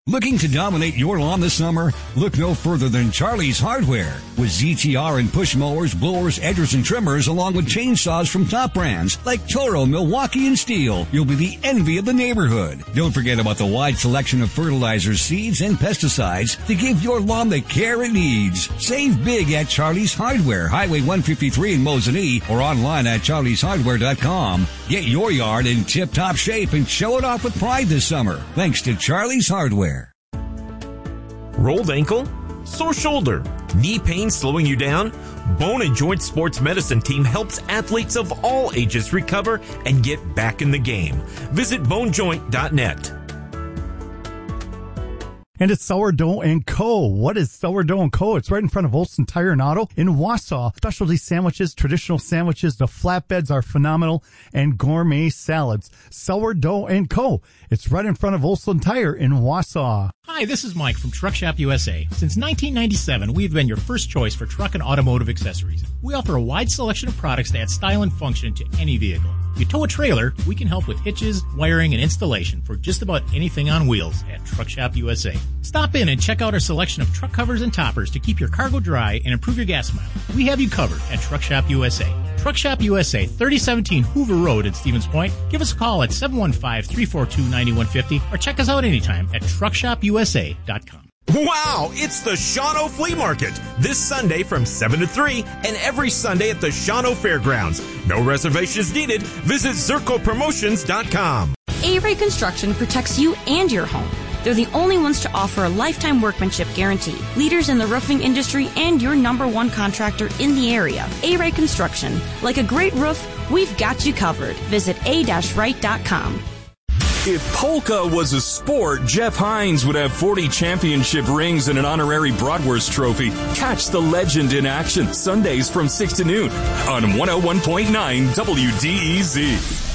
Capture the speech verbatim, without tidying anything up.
Looking to dominate your lawn this summer? Look no further than Charlie's Hardware. With Z T R and push mowers, blowers, edgers, and trimmers, along with chainsaws from top brands like Toro, Milwaukee, and Steel, you'll be the envy of the neighborhood. Don't forget about the wide selection of fertilizers, seeds, and pesticides to give your lawn the care it needs. Save big at Charlie's Hardware, Highway one fifty-three in Mosinee, or online at charlies hardware dot com. Get your yard in tip-top shape and show it off with pride this summer, thanks to Charlie's Hardware. Rolled ankle? Sore shoulder? Knee pain slowing you down? Bone and Joint Sports Medicine Team helps athletes of all ages recover and get back in the game. Visit bone joint dot net. And it's Sourdough and Co. What is Sourdough and Co? It's right in front of Olson Tire and Auto in Wausau. Specialty sandwiches, traditional sandwiches, the flatbeds are phenomenal, and gourmet salads. Sourdough and Co. It's right in front of Olson Tire in Wausau. Hi, this is Mike from Truck Shop U S A. Since nineteen ninety-seven, we've been your first choice for truck and automotive accessories. We offer a wide selection of products to add style and function to any vehicle. If you tow a trailer, we can help with hitches, wiring, and installation for just about anything on wheels at Truck Shop U S A. Stop in and check out our selection of truck covers and toppers to keep your cargo dry and improve your gas mileage. We have you covered at Truck Shop U S A. Truck Shop U S A, thirty seventeen Hoover Road in Stevens Point. Give us a call at seven one five, three four two, nine one five zero or check us out anytime at truck shop u s a dot com. Wow, it's the Shawano Flea Market this Sunday from seven to three and every Sunday at the Shawano Fairgrounds. No reservations needed. Visit zirco promotions dot com. A-Ray Construction protects you and your home. They're the only ones to offer a lifetime workmanship guarantee. Leaders in the roofing industry and your number one contractor in the area. A-Ray Construction. Like a great roof, we've got you covered. Visit a dash right dot com. If polka was a sport, Jeff Hines would have forty championship rings and an honorary Bratwurst trophy. Catch the legend in action Sundays from six to noon on one oh one point nine W D E Z.